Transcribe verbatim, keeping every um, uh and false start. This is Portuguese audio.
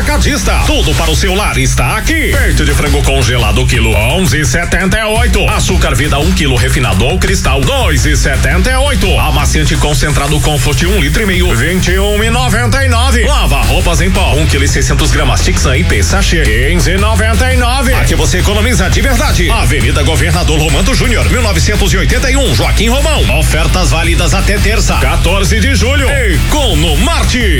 Atacadista. Tudo para o seu lar está aqui. Peito de frango congelado quilo onze e setenta e oito. Açúcar Vida um quilo refinado ao cristal dois e setenta e oito. Amaciante concentrado Comfort um litro e meio vinte e um e noventa e nove. Lava roupas em pó um quilo e seiscentos gramas Tixan I P sachê quinze e noventa e nove. Aqui você economiza de verdade. Avenida Governador Romano Júnior mil novecentos e oitenta e um, Joaquim Romão. Ofertas válidas até terça, quatorze de julho. Economarte.